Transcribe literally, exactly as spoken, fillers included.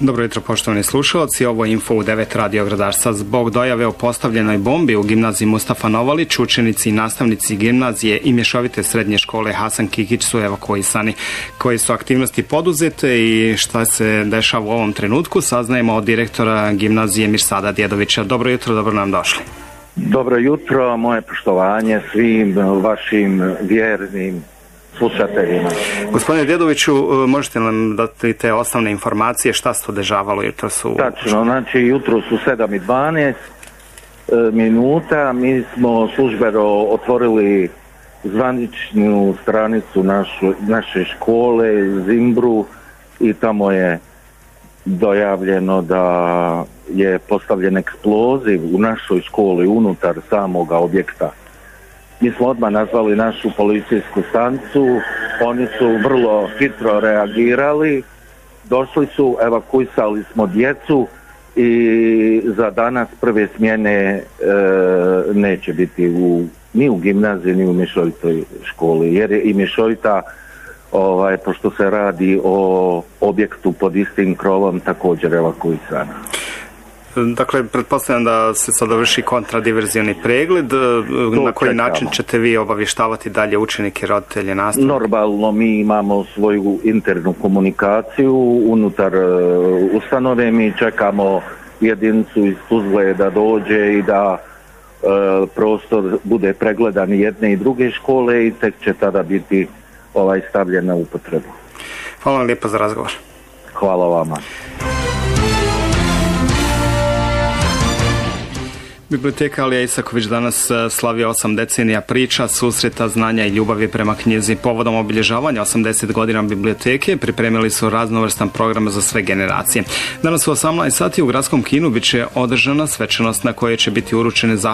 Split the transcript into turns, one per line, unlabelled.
Dobro jutro, poštovani slušalci. Ovo je Info u devet Radio Gradarca. Zbog dojave o postavljenoj bombi u gimnaziji Mustafa Novalić, učenici i nastavnici gimnazije i mješovite srednje škole Hasan Kikić su evakuisani. Koje su aktivnosti poduzete i šta se dešava u ovom trenutku, saznajemo od direktora gimnazije Mirsada Djedovića. Dobro jutro, dobro nam došli.
Dobro jutro, moje poštovanje svim vašim vjernim slušateljima.
Gospodine Djedoviću, možete nam dati te osnovne informacije šta se to dešavalo jutro su...
Tačno, znači jutro su sedam i dvanaest minuta, mi smo službeno otvorili zvaničnu stranicu našu, naše škole Zimbru i tamo je dojavljeno da je postavljen eksploziv u našoj školi unutar samoga objekta. Mi smo odmah nazvali našu policijsku stanicu, oni su vrlo hitro reagirali, došli su, evakuisali smo djecu i za danas prve smjene e, neće biti u, ni u gimnaziji ni u mješovitoj školi, jer je i mješovita, ovaj, pošto se radi o objektu pod istim krovom, također evakuisana.
Dakle, pretpostavljam da se sada vrši kontradiverzioni pregled. To na koji čekamo. Način ćete vi obavještavati dalje učenike, roditelje, nastavnike?
Normalno mi imamo svoju internu komunikaciju unutar uh, ustanove. Mi čekamo jedinicu iz Tuzle da dođe i da uh, prostor bude pregledan jedne i druge škole i tek će tada biti ovaj stavljen na upotrebu.
Hvala vam lijepo za razgovor.
Hvala vama.
Biblioteka Alija Isaković danas slavi osam decenija priča, susreta, znanja i ljubavi prema knjizi. Povodom obilježavanja osamdeset godina biblioteke pripremili su raznovrstan program za sve generacije. Danas u osamnaest sati u Gradskom kinu bit će održana svečanost na kojoj će biti uručene